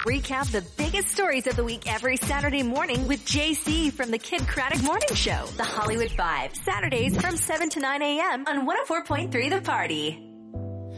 Recap the biggest stories of the week every Saturday morning with JC from the Kid Craddock Morning Show. The Hollywood Five, Saturdays from 7 to 9 a.m. on 104.3 The Party.